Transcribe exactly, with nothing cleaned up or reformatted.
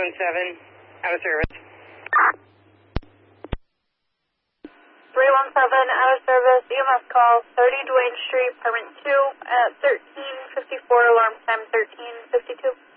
one seven, out of service. three one seven, out of service, E M S call, thirty Duane Street, apartment two, at thirteen fifty-four, alarm time thirteen fifty-two.